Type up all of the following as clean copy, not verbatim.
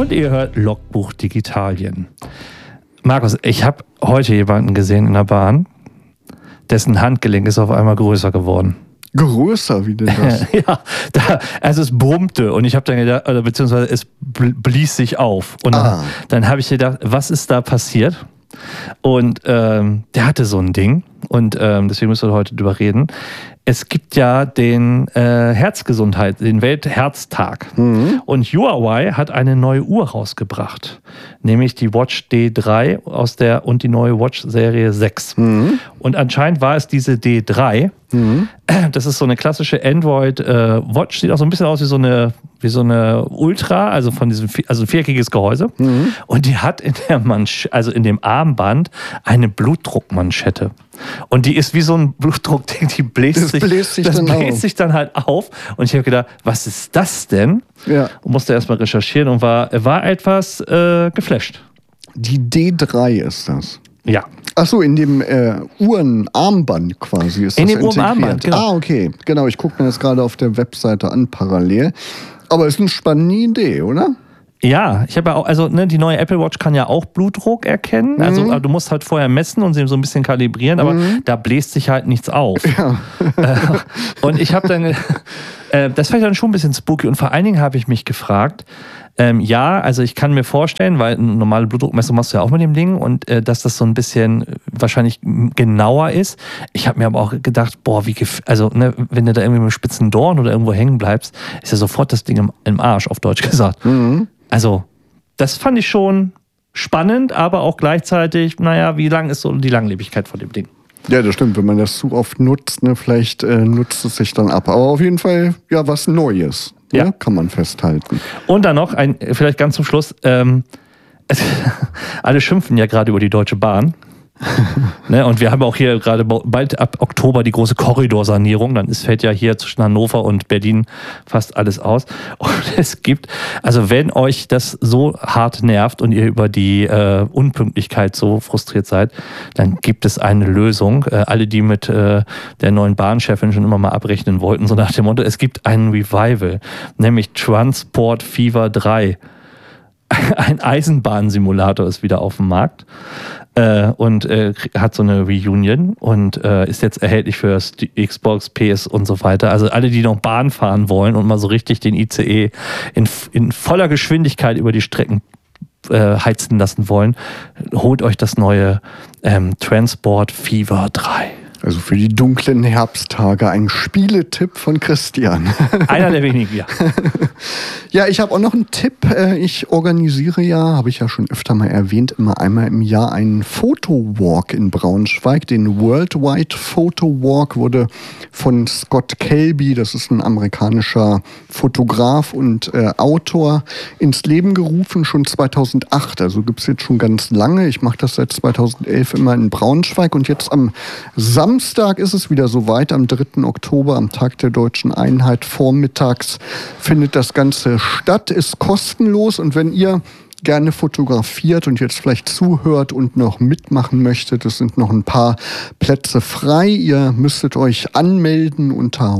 Und ihr hört Logbuch Digitalien. Markus, ich habe heute jemanden gesehen in der Bahn, dessen Handgelenk ist auf einmal größer geworden. Größer, wie denn das? Ja, also es brummte und ich habe dann gedacht, oder beziehungsweise es blies sich auf. Und dann habe ich gedacht, was ist da passiert? Und der hatte so ein Ding und deswegen müssen wir heute drüber reden. Es gibt ja den Herzgesundheit, den Weltherztag. Mhm. Und Huawei hat eine neue Uhr rausgebracht, nämlich die Watch D3 und die neue Watch-Serie 6. Mhm. Und anscheinend war es diese D3. Mhm. Das ist so eine klassische Android-Watch, sieht auch so ein bisschen aus wie so eine Ultra, also von diesem ein viereckiges Gehäuse. Mhm. Und die hat in dem Armband eine Blutdruckmanschette. Und die ist wie so ein Blutdruckding, die bläst sich dann halt auf. Und ich habe gedacht, was ist das denn? Ja. Und musste erstmal recherchieren und war etwas geflasht. Die D3 ist das? Ja. Achso, in dem Uhrenarmband quasi ist in das dem Uhrenarmband, genau. Okay. Genau, ich gucke mir das gerade auf der Webseite an, parallel. Aber ist eine spannende Idee, oder? Ja, ich habe ja auch, die neue Apple Watch kann ja auch Blutdruck erkennen. Also du musst halt vorher messen und sie so ein bisschen kalibrieren, aber da bläst sich halt nichts auf. Ja. Und ich habe dann, das fand ich dann schon ein bisschen spooky und vor allen Dingen habe ich mich gefragt, also ich kann mir vorstellen, weil eine normale Blutdruckmessung machst du ja auch mit dem Ding und dass das so ein bisschen wahrscheinlich genauer ist. Ich habe mir aber auch gedacht, wenn du da irgendwie mit einem spitzen Dorn oder irgendwo hängen bleibst, ist ja sofort das Ding im Arsch, auf Deutsch gesagt. Mhm. Also das fand ich schon spannend, aber auch gleichzeitig, wie lang ist so die Langlebigkeit von dem Ding? Ja, das stimmt. Wenn man das zu oft nutzt, vielleicht nutzt es sich dann ab. Aber auf jeden Fall ja was Neues. Ja. Kann man festhalten. Und dann noch, vielleicht ganz zum Schluss, alle schimpfen ja gerade über die Deutsche Bahn. Ne, und wir haben auch hier gerade bald ab Oktober die große Korridorsanierung. Dann fällt ja hier zwischen Hannover und Berlin fast alles aus. Und es gibt, wenn euch das so hart nervt und ihr über die Unpünktlichkeit so frustriert seid, dann gibt es eine Lösung. Alle, die mit der neuen Bahnchefin schon immer mal abrechnen wollten, so nach dem Motto, es gibt einen Revival, nämlich Transport Fever 3. Ein Eisenbahnsimulator ist wieder auf dem Markt. Und hat so eine Reunion und ist jetzt erhältlich für Xbox, PS und so weiter. Also alle, die noch Bahn fahren wollen und mal so richtig den ICE in voller Geschwindigkeit über die Strecken heizen lassen wollen, holt euch das neue Transport Fever 3. Also für die dunklen Herbsttage ein Spieletipp von Christian. Einer der wenigen, ja. Ja, ich habe auch noch einen Tipp. Ich organisiere habe ich ja schon öfter mal erwähnt, immer einmal im Jahr einen Photowalk in Braunschweig. Den Worldwide Photowalk wurde von Scott Kelby, das ist ein amerikanischer Fotograf und Autor, ins Leben gerufen, schon 2008. Also gibt es jetzt schon ganz lange. Ich mache das seit 2011 immer in Braunschweig und jetzt am Samstag ist es wieder soweit, am 3. Oktober, am Tag der Deutschen Einheit, vormittags findet das Ganze statt, ist kostenlos und wenn ihr gerne fotografiert und jetzt vielleicht zuhört und noch mitmachen möchtet, es sind noch ein paar Plätze frei. Ihr müsstet euch anmelden unter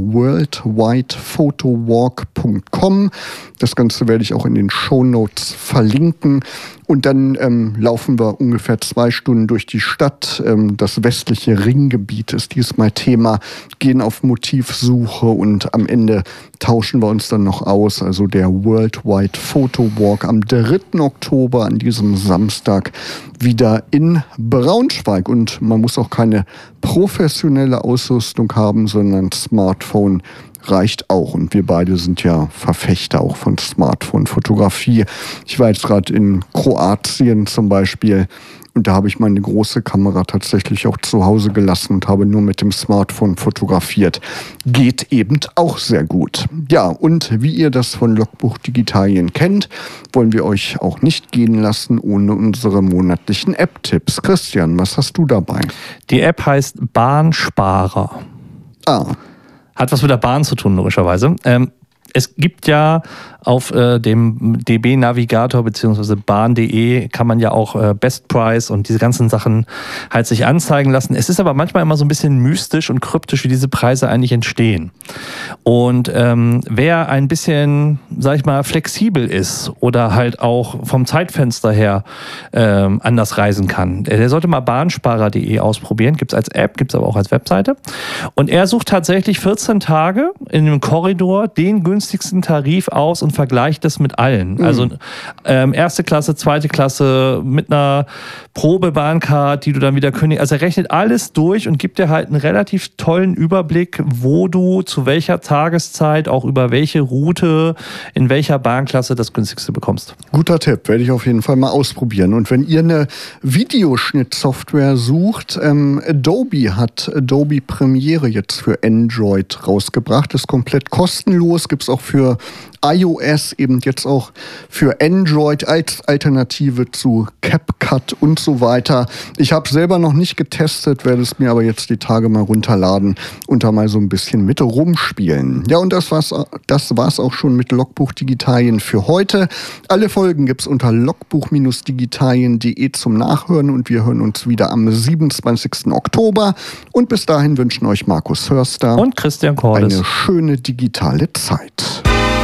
worldwidephotowalk.com. Das Ganze werde ich auch in den Shownotes verlinken. Und dann laufen wir ungefähr 2 Stunden durch die Stadt. Das westliche Ringgebiet ist diesmal Thema. Gehen auf Motivsuche und am Ende tauschen wir uns dann noch aus. Also der Worldwide Photowalk am 3. Oktober, an diesem Samstag, wieder in Braunschweig. Und man muss auch keine professionelle Ausrüstung haben, sondern Smartphone reicht auch. Und wir beide sind ja Verfechter auch von Smartphone-Fotografie. Ich war jetzt gerade in Kroatien zum Beispiel und da habe ich meine große Kamera tatsächlich auch zu Hause gelassen und habe nur mit dem Smartphone fotografiert. Geht eben auch sehr gut. Ja, und wie ihr das von Logbuch Digitalien kennt, wollen wir euch auch nicht gehen lassen ohne unsere monatlichen App-Tipps. Christian, was hast du dabei? Die App heißt Bahnsparer. Hat was mit der Bahn zu tun, logischerweise. Es gibt ja Auf dem DB-Navigator bzw. bahn.de kann man ja auch Best Price und diese ganzen Sachen halt sich anzeigen lassen. Es ist aber manchmal immer so ein bisschen mystisch und kryptisch, wie diese Preise eigentlich entstehen. Und wer ein bisschen, sag ich mal, flexibel ist oder halt auch vom Zeitfenster her anders reisen kann, der sollte mal bahnsparer.de ausprobieren. Gibt es als App, gibt es aber auch als Webseite. Und er sucht tatsächlich 14 Tage in einem Korridor den günstigsten Tarif aus und vergleicht das mit allen. Also erste Klasse, zweite Klasse mit einer Probebahncard, die du dann wieder kündigst. Also er rechnet alles durch und gibt dir halt einen relativ tollen Überblick, wo du zu welcher Tageszeit, auch über welche Route, in welcher Bahnklasse das günstigste bekommst. Guter Tipp, werde ich auf jeden Fall mal ausprobieren. Und wenn ihr eine Videoschnittsoftware sucht, Adobe hat Adobe Premiere jetzt für Android rausgebracht. Ist komplett kostenlos, gibt es auch für iOS, eben jetzt auch für Android als Alternative zu CapCut und so weiter. Ich habe selber noch nicht getestet, werde es mir aber jetzt die Tage mal runterladen und da mal so ein bisschen mit rumspielen. Ja, und das war's auch schon mit Logbuch Digitalien für heute. Alle Folgen gibt's unter logbuch-digitalien.de zum Nachhören und wir hören uns wieder am 27. Oktober. Und bis dahin wünschen euch Markus Hörster und Christian Cordes eine schöne digitale Zeit.